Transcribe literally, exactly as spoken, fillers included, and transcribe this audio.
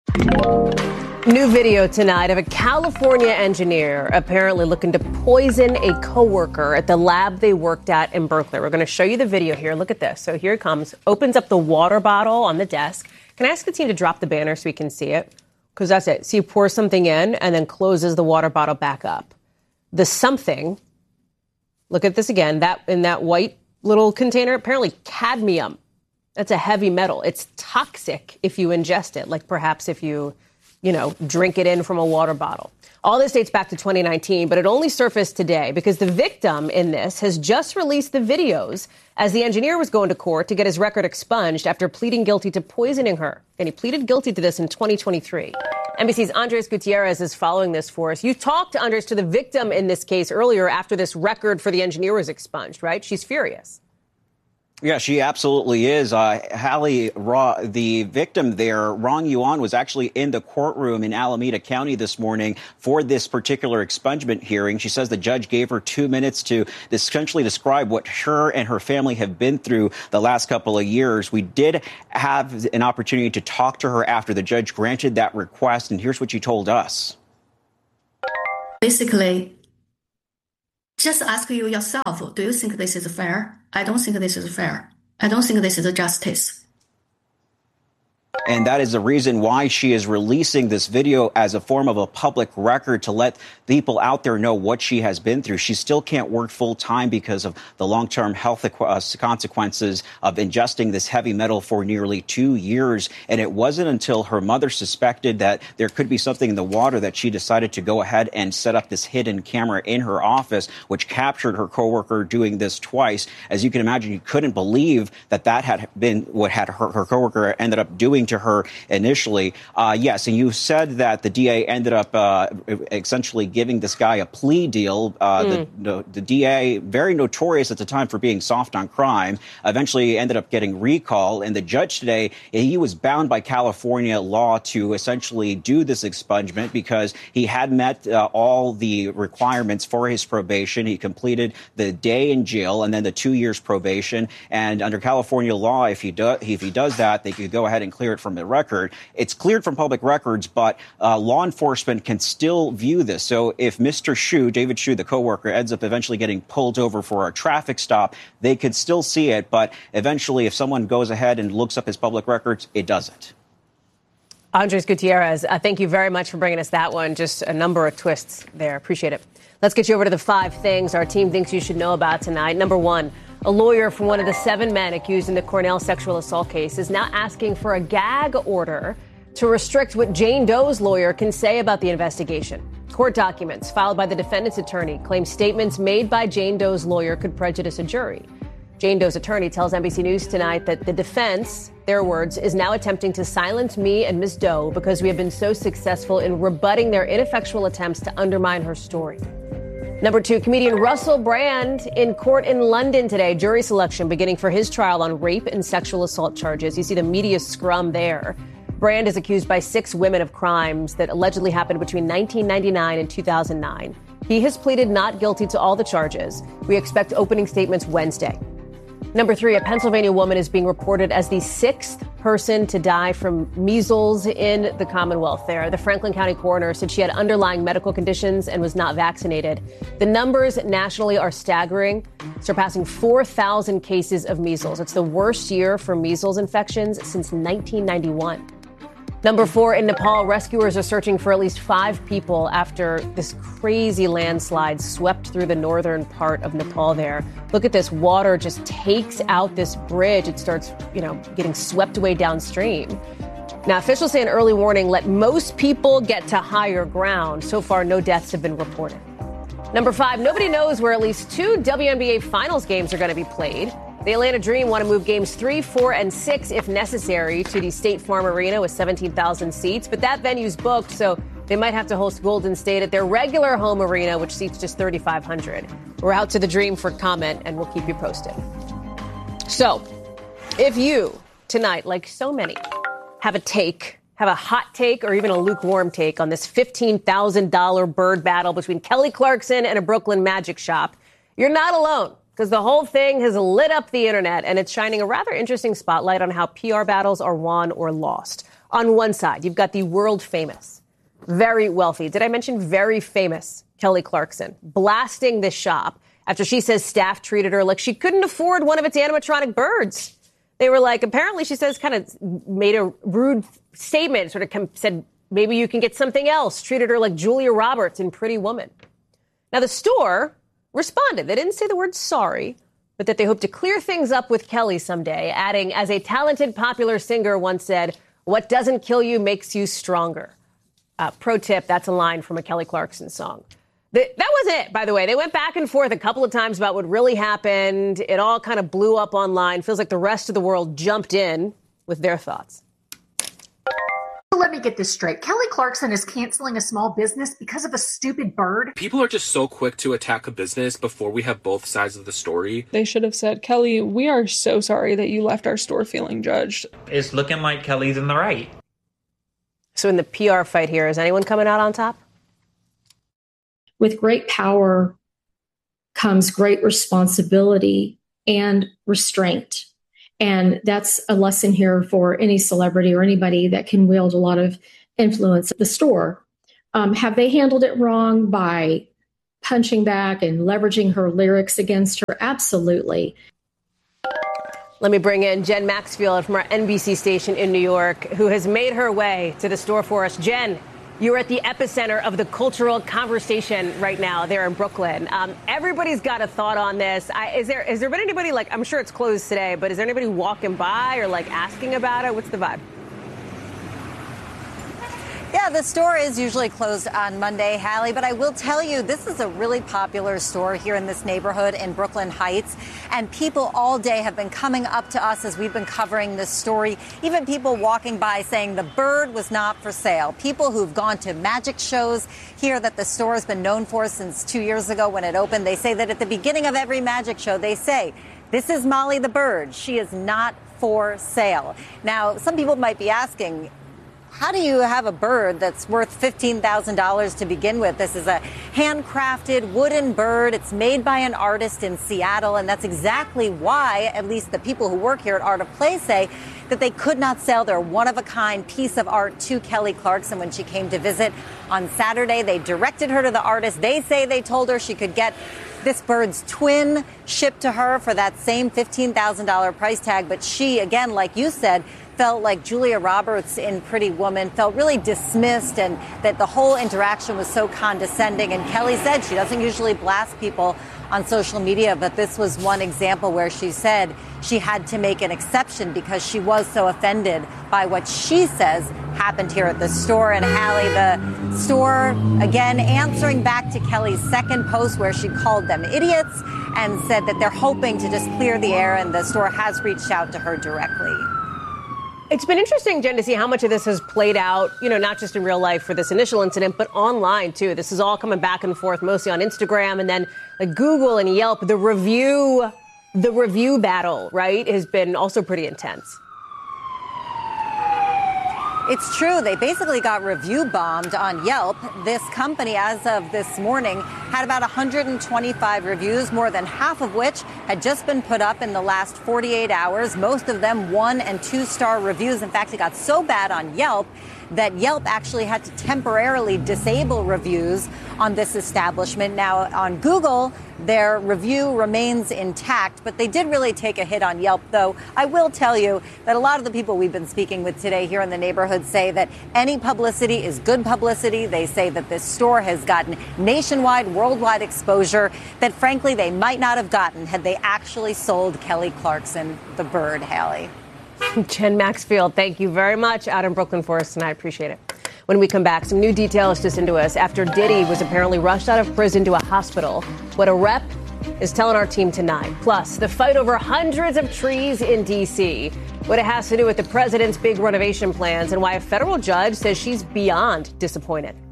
New video tonight of a California engineer apparently looking to poison a coworker at the lab they worked at in Berkeley. We're going to show you the video here. Look at this. So here it comes. Opens up the water bottle on the desk. Can I ask the team to drop the banner so we can see it? Because that's it. So he pours something in and then closes the water bottle back up. The something, look at this again, that in that white little container, apparently cadmium. That's a heavy metal. It's toxic if you ingest it, like perhaps if you, you know, drink it in from a water bottle. All this dates back to twenty nineteen, but it only surfaced today because the victim in this has just released the videos as the engineer was going to court to get his record expunged after pleading guilty to poisoning her. And he pleaded guilty to this in twenty twenty-three. N B C's Andres Gutierrez is following this for us. You talked, Andres, to the victim in this case earlier after this record for the engineer was expunged, right? She's furious. Yeah, she absolutely is. Uh, Hallie, Ra, the victim there, Rong Yuan, was actually in the courtroom in Alameda County this morning for this particular expungement hearing. She says the judge gave her two minutes to essentially describe what her and her family have been through the last couple of years. We did have an opportunity to talk to her after the judge granted that request, and here's what she told us. Basically, just ask you yourself, do you think this is fair? I don't think this is fair. I don't think this is justice. And that is the reason why she is releasing this video as a form of a public record to let people out there know what she has been through. She still can't work full time because of the long-term health consequences of ingesting this heavy metal for nearly two years. And it wasn't until her mother suspected that there could be something in the water that she decided to go ahead and set up this hidden camera in her office, which captured her coworker doing this twice. As you can imagine, you couldn't believe that that had been what had her, her coworker ended up doing to her initially. Uh, yes, and you said that the D A ended up uh, essentially giving this guy a plea deal. Uh, mm. the, the D A, very notorious at the time for being soft on crime, eventually ended up getting recall. And the judge today, he was bound by California law to essentially do this expungement because he had met uh, all the requirements for his probation. He completed the day in jail and then the two years probation. And under California law, if he, do, if he does that, they could go ahead and clear it from the record. It's cleared from public records, but uh, law enforcement can still view this. So if Mister Shu, David Shu, the coworker, ends up eventually getting pulled over for a traffic stop, they could still see it. But eventually, if someone goes ahead and looks up his public records, it doesn't. Andres Gutierrez, uh, thank you very much for bringing us that one. Just a number of twists there. Appreciate it. Let's get you over to the five things our team thinks you should know about tonight. Number one, a lawyer for one of the seven men accused in the Cornell sexual assault case is now asking for a gag order to restrict what Jane Doe's lawyer can say about the investigation. Court documents filed by the defendant's attorney claim statements made by Jane Doe's lawyer could prejudice a jury. Jane Doe's attorney tells N B C News tonight that the defense, their words, is now attempting to silence me and Miz Doe because we have been so successful in rebutting their ineffectual attempts to undermine her story. Number two, comedian Russell Brand in court in London today. Jury selection beginning for his trial on rape and sexual assault charges. You see the media scrum there. Brand is accused by six women of crimes that allegedly happened between nineteen ninety-nine and two thousand nine. He has pleaded not guilty to all the charges. We expect opening statements Wednesday. Number three, a Pennsylvania woman is being reported as the sixth person to die from measles in the Commonwealth there. The Franklin County coroner said she had underlying medical conditions and was not vaccinated. The numbers nationally are staggering, surpassing four thousand cases of measles. It's the worst year for measles infections since nineteen ninety-one. Number four, in Nepal, rescuers are searching for at least five people after this crazy landslide swept through the northern part of Nepal there. Look at this. Water just takes out this bridge. It starts, you know, getting swept away downstream. Now, officials say an early warning let most people get to higher ground. So far, no deaths have been reported. Number five, nobody knows where at least two W N B A Finals games are going to be played. The Atlanta Dream want to move games three, four, and six, if necessary, to the State Farm Arena with seventeen thousand seats. But that venue's booked, so they might have to host Golden State at their regular home arena, which seats just thirty-five hundred. We're out to the Dream for comment, and we'll keep you posted. So, if you, tonight, like so many, have a take, have a hot take, or even a lukewarm take on this fifteen thousand dollars bird battle between Kelly Clarkson and a Brooklyn Magic shop, you're not alone. Because the whole thing has lit up the internet, and it's shining a rather interesting spotlight on how P R battles are won or lost. On one side, you've got the world famous, very wealthy, did I mention very famous Kelly Clarkson, blasting this shop after she says staff treated her like she couldn't afford one of its animatronic birds. They were like, apparently, she says, kind of made a rude statement, sort of said, maybe you can get something else, treated her like Julia Roberts in Pretty Woman. Now, the store responded. They didn't say the word sorry, but that they hope to clear things up with Kelly someday, adding, as a talented, popular singer once said, what doesn't kill you makes you stronger. Uh, pro tip, that's a line from a Kelly Clarkson song. The, that was it, by the way. They went back and forth a couple of times about what really happened. It all kind of blew up online. Feels like the rest of the world jumped in with their thoughts. Let me get this straight. Kelly Clarkson is canceling a small business because of a stupid bird? People are just so quick to attack a business before we have both sides of the story. They should have said, Kelly, we are so sorry that you left our store feeling judged. It's looking like Kelly's in the right. So in the P R fight here, is anyone coming out on top? With great power comes great responsibility and restraint. And that's a lesson here for any celebrity or anybody that can wield a lot of influence at the store. Um, have they handled it wrong by punching back and leveraging her lyrics against her? Absolutely. Let me bring in Jen Maxfield from our N B C station in New York, who has made her way to the store for us. Jen, you're at the epicenter of the cultural conversation right now there in Brooklyn. Um, everybody's got a thought on this. I, is there has there been anybody, like, I'm sure it's closed today, but is there anybody walking by or, like, asking about it? What's the vibe? Yeah, the store is usually closed on Monday, Hallie, but I will tell you, this is a really popular store here in this neighborhood in Brooklyn Heights, and people all day have been coming up to us as we've been covering this story, even people walking by saying the bird was not for sale. People who've gone to magic shows here that the store has been known for since two years ago when it opened, they say that at the beginning of every magic show, they say, this is Molly the bird. She is not for sale. Now, some people might be asking, how do you have a bird that's worth fifteen thousand dollars to begin with? This is a handcrafted wooden bird. It's made by an artist in Seattle, and that's exactly why, at least the people who work here at Art of Play say, that they could not sell their one-of-a-kind piece of art to Kelly Clarkson when she came to visit on Saturday. They directed her to the artist. They say they told her she could get this bird's twin shipped to her for that same fifteen thousand dollars price tag. But she, again, like you said, felt like Julia Roberts in Pretty Woman, felt really dismissed, and that the whole interaction was so condescending. And Kelly said she doesn't usually blast people on social media, but this was one example where she said she had to make an exception because she was so offended by what she says happened here at the store. And Hallie, the store, again, answering back to Kelly's second post where she called them idiots and said that they're hoping to just clear the air, and the store has reached out to her directly. It's been interesting, Jen, to see how much of this has played out, you know, not just in real life for this initial incident, but online, too. This is all coming back and forth, mostly on Instagram, and then like Google and Yelp. The review, the review battle, right, has been also pretty intense. It's true. They basically got review bombed on Yelp. This company, as of this morning, had about one hundred twenty-five reviews, more than half of which had just been put up in the last forty-eight hours. Most of them one and two star reviews. In fact, it got so bad on Yelp that Yelp actually had to temporarily disable reviews on this establishment. Now, on Google, their review remains intact, but they did really take a hit on Yelp, though I will tell you that a lot of the people we've been speaking with today here in the neighborhood say that any publicity is good publicity. They say that this store has gotten nationwide, worldwide exposure that, frankly, they might not have gotten had they actually sold Kelly Clarkson the bird, Hallie. Jen Maxfield, thank you very much out in Brooklyn for us tonight. I appreciate it. When we come back, some new details just into us after Diddy was apparently rushed out of prison to a hospital. What a rep is telling our team tonight. Plus, the fight over hundreds of trees in D C, what it has to do with the president's big renovation plans, and why a federal judge says she's beyond disappointed.